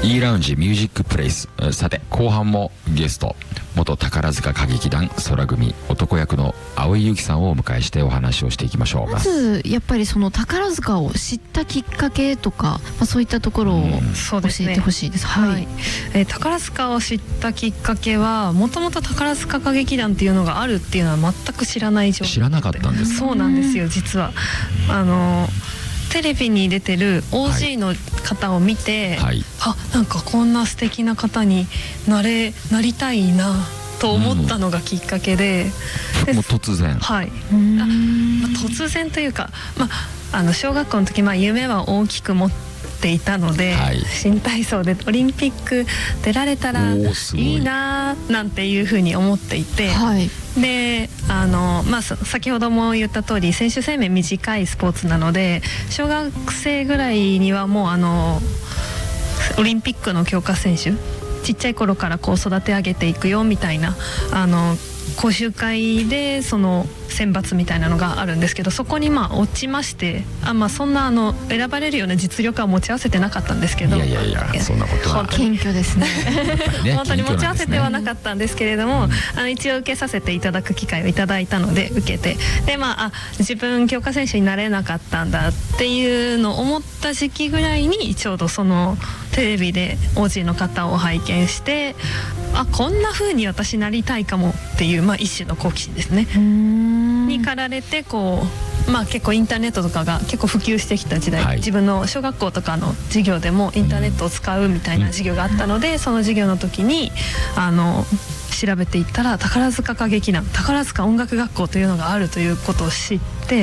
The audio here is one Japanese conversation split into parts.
E ラウンジミュージックプレイス。さて後半もゲスト元宝塚歌劇団空組男役の蒼井由紀さんをお迎えしてお話をしていきましょう。 まずやっぱりその宝塚を知ったきっかけとか、そういったところを教えてほしいです。はい、 宝塚を知ったきっかけはもともと宝塚歌劇団っていうのがあるっていうのは全く知らない状況で。 知らなかったんですか？ そうなんですよ。実はテレビに出てる OG の方を見て、はい、なんかこんな素敵な方になりたいなと思ったのがきっかけで、 もう突然、 はい、突然というか、小学校の時、夢は大きく持っていたので、はい、新体操でオリンピック出られたらいいななんていうふうに思っていて、はい、で先ほども言った通り選手生命短いスポーツなので、小学生ぐらいにはもうオリンピックの強化選手、ちっちゃい頃からこう育て上げていくよみたいな講習会でその選抜みたいなのがあるんですけど、そこに落ちまして、そんな選ばれるような実力は持ち合わせてなかったんですけど、 いやそんなことは謙虚ですね本当に持ち合わせてはなかったんですけれども、一応受けさせていただく機会をいただいたので受けて、で自分強化選手になれなかったんだっていうのを思った時期ぐらいに、ちょうどそのテレビで OG の方を拝見して、こんな風に私なりたいかもっていう、一種の好奇心ですねに駆られて、結構インターネットとかが結構普及してきた時代、はい、自分の小学校とかの授業でもインターネットを使うみたいな授業があったので、その授業の時に調べていったら宝塚歌劇団、宝塚音楽学校というのがあるということを知って、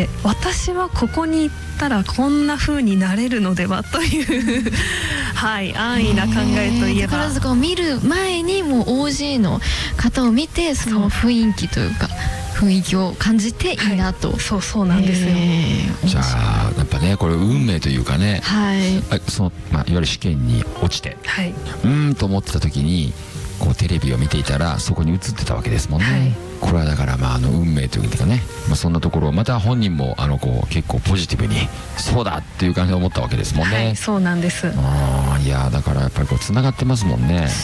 私はここに行ったらこんな風になれるのではというはい、安易な考えといえば、 宝塚を見る前にもう OG の方を見て、その雰囲気というか雰囲気を感じていいなと、 そうなんですよ。 じゃあやっぱね、これ運命というかね、 はい、 いわゆる試験に落ちて、はい、と思ってた時にこうテレビを見ていたらそこに映ってたわけですもんね、はい、これはだから運命というかね、そんなところをまた本人も結構ポジティブにそうだっていう感じで思ったわけですもんね。 はい、そうなんです。 いやだからやっぱりつながってますもんね。